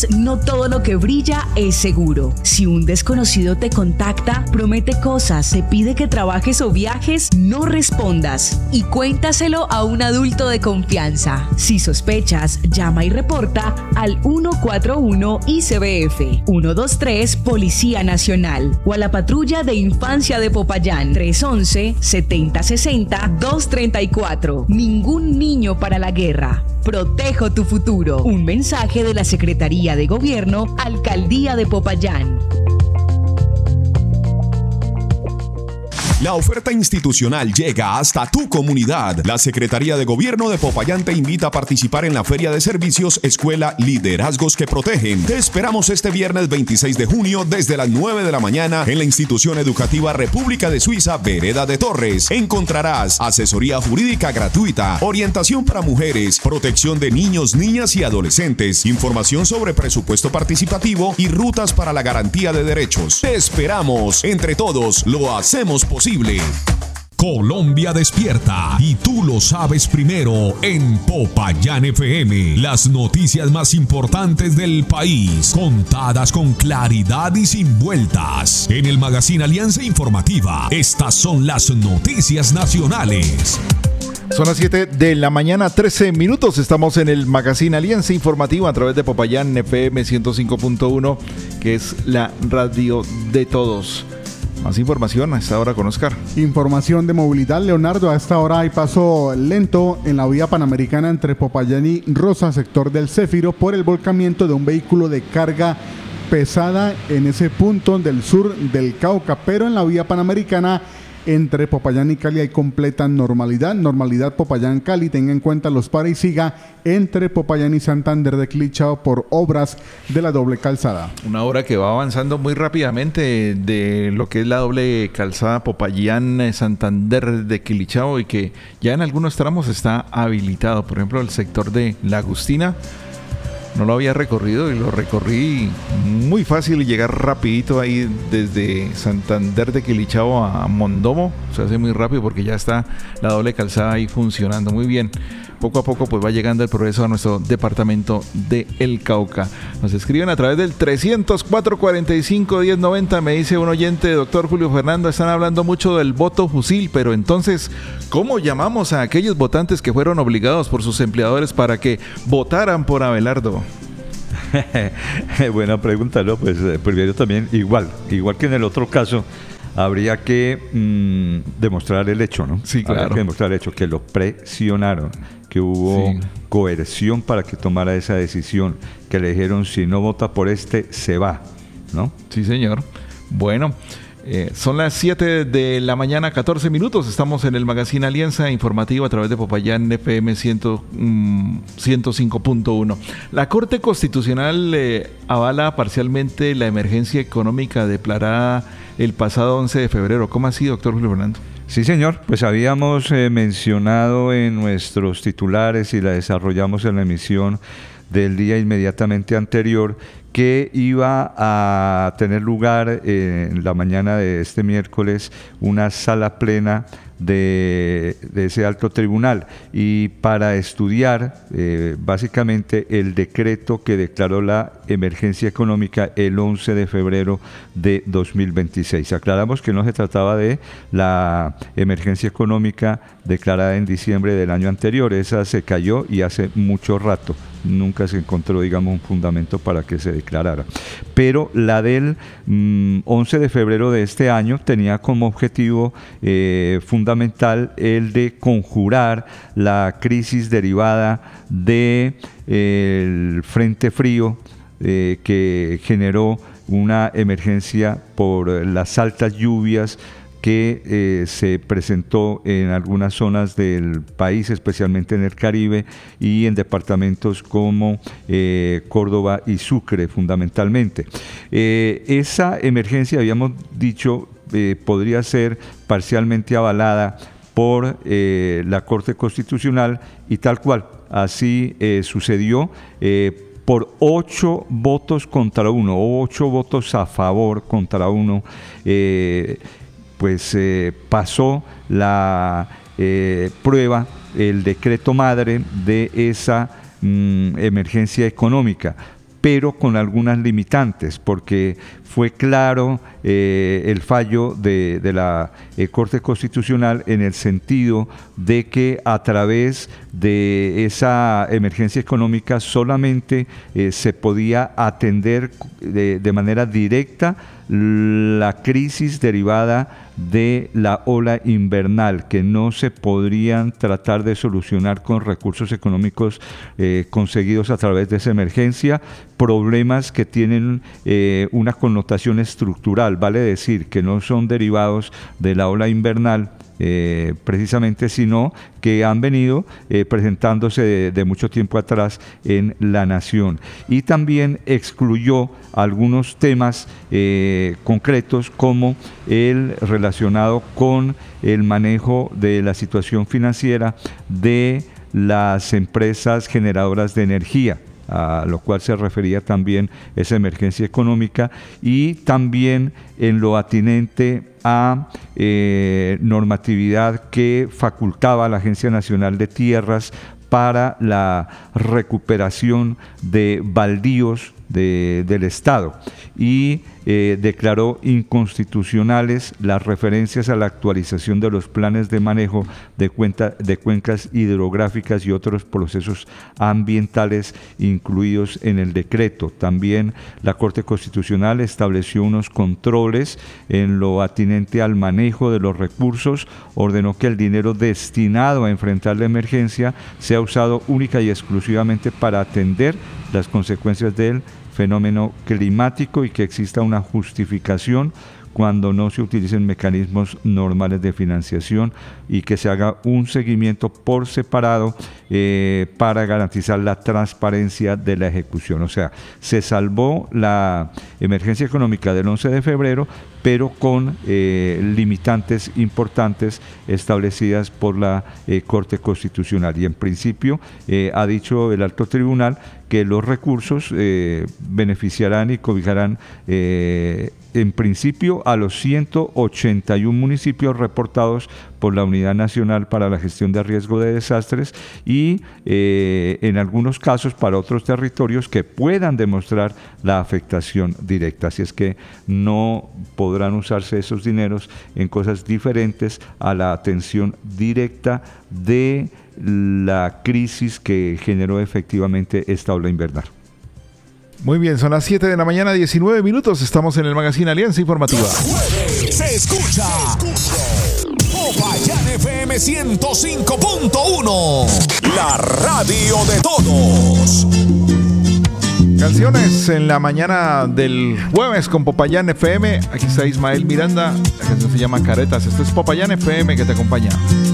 veces no todo lo que brilla es seguro. Si un desconocido te contacta, promete cosas, te pide que trabajes o viajes, no respondas y cuéntaselo a un adulto de confianza. Si sospechas, llama y reporta al 141 ICBF, 123 Policía Nacional o a la Patrulla de Infancia de Popayán, 311-7060-234. Ningún niño para la guerra. Protejo tu futuro. Un mensaje de la Secretaría de Gobierno, Alcaldía de Popayán. La oferta institucional llega hasta tu comunidad. La Secretaría de Gobierno de Popayán te invita a participar en la Feria de Servicios Escuela Liderazgos que Protegen. Te esperamos este viernes 26 de junio desde las 9 de la mañana en la institución educativa República de Suiza, Vereda de Torres. Encontrarás asesoría jurídica gratuita, orientación para mujeres, protección de niños, niñas y adolescentes, información sobre presupuesto participativo y rutas para la garantía de derechos. Te esperamos. Entre todos lo hacemos posible. Colombia despierta y tú lo sabes primero en Popayán FM. Las noticias más importantes del país, contadas con claridad y sin vueltas. En el Magazine Alianza Informativa, estas son las noticias nacionales. Son las 7 de la mañana, 13 minutos. Estamos en el Magazine Alianza Informativa a través de Popayán FM 105.1, que es la radio de todos. Más información a esta hora con Oscar. Información de movilidad, Leonardo. A esta hora hay paso lento en la vía panamericana entre Popayán y Rosa, sector del Céfiro, por el volcamiento de un vehículo de carga pesada en ese punto del sur del Cauca, pero en la vía panamericana entre Popayán y Cali hay completa normalidad. Normalidad Popayán-Cali, tenga en cuenta los para y siga entre Popayán y Santander de Quilichao por obras de la doble calzada. Una obra que va avanzando muy rápidamente de lo que es la doble calzada Popayán-Santander de Quilichao y que ya en algunos tramos está habilitado. Por ejemplo, el sector de La Agustina no lo había recorrido y lo recorrí muy fácil y llegar rapidito ahí desde Santander de Quilichao a Mondomo. Se hace muy rápido porque ya está la doble calzada ahí funcionando muy bien. Poco a poco pues va llegando el progreso a nuestro departamento de El Cauca. Nos escriben a través del 304-45-1090. Me dice un oyente, doctor Julio Fernando, están hablando mucho del voto fusil, pero entonces, ¿cómo llamamos a aquellos votantes que fueron obligados por sus empleadores para que votaran por Abelardo? Buena pregunta, ¿no? Pues primero también, igual que en el otro caso, habría que demostrar el hecho, ¿no? Sí, claro. Habría que demostrar el hecho, que lo presionaron, que hubo coerción para que tomara esa decisión, que le dijeron, si no vota por este, se va, ¿no? Sí, señor. Bueno, son las 7 de la mañana, 14 minutos. Estamos en el Magazine Alianza Informativa a través de Popayán FM 105.1. La Corte Constitucional avala parcialmente la emergencia económica declarada el pasado 11 de febrero. ¿Cómo así, doctor Julio Fernando? Sí, señor. Pues habíamos mencionado en nuestros titulares y la desarrollamos en la emisión del día inmediatamente anterior que iba a tener lugar en la mañana de este miércoles una sala plena de ese alto tribunal y para estudiar básicamente el decreto que declaró la emergencia económica el 11 de febrero de 2026. Aclaramos que no se trataba de la emergencia económica declarada en diciembre del año anterior, esa se cayó y hace mucho rato. Nunca se encontró, digamos, un fundamento para que se declarara. Pero la del 11 de febrero de este año tenía como objetivo fundamental el de conjurar la crisis derivada del frente frío que generó una emergencia por las altas lluvias que se presentó en algunas zonas del país, especialmente en el Caribe y en departamentos como Córdoba y Sucre fundamentalmente. Esa emergencia, habíamos dicho, podría ser parcialmente avalada por la Corte Constitucional y tal cual, así sucedió. Por 8 votos contra 1, 8 votos a favor contra 1, pues pasó la prueba, el decreto madre de esa emergencia económica. pero con algunas limitantes, porque fue claro el fallo de la Corte Constitucional en el sentido de que a través de esa emergencia económica solamente se podía atender de manera directa la crisis derivada de la ola invernal, que no se podrían tratar de solucionar con recursos económicos conseguidos a través de esa emergencia, problemas que tienen una connotación estructural, vale decir, que no son derivados de la ola invernal, precisamente, sino que han venido presentándose de mucho tiempo atrás en la nación. Y también excluyó algunos temas concretos, como el relacionado con el manejo de la situación financiera de las empresas generadoras de energía, a lo cual se refería también esa emergencia económica, y también en lo atinente a normatividad que facultaba a la Agencia Nacional de Tierras para la recuperación de baldíos del Estado, y declaró inconstitucionales las referencias a la actualización de los planes de manejo de cuencas hidrográficas y otros procesos ambientales incluidos en el decreto. También la Corte Constitucional estableció unos controles en lo atinente al manejo de los recursos, ordenó que el dinero destinado a enfrentar la emergencia sea usado única y exclusivamente para atender las consecuencias del fenómeno climático, y que exista una justificación cuando no se utilicen mecanismos normales de financiación, y que se haga un seguimiento por separado para garantizar la transparencia de la ejecución. O sea, se salvó la emergencia económica del 11 de febrero, pero con limitantes importantes establecidas por la Corte Constitucional. Y en principio ha dicho el alto tribunal que los recursos beneficiarán y cobijarán en principio a los 181 municipios reportados por la Unidad Nacional para la Gestión de Riesgo de Desastres, y en algunos casos para otros territorios que puedan demostrar la afectación directa. Así es que no podrán usarse esos dineros en cosas diferentes a la atención directa de la crisis que generó efectivamente esta ola invernal. Muy bien, son las 7 de la mañana, 19 minutos. Estamos en el Magazine Alianza Informativa. Se escucha Popayán FM 105.1, la radio de todos. Canciones en la mañana del jueves con Popayán FM. Aquí está Ismael Miranda. La canción se llama Caretas. Esto es Popayán FM que te acompaña.